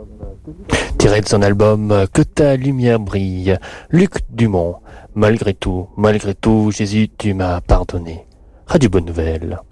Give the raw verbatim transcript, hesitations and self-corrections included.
Tiré de son album Que ta lumière brille, Luc Dumont. Malgré tout, malgré tout, Jésus, tu m'as pardonné. Radio Bonne Nouvelle.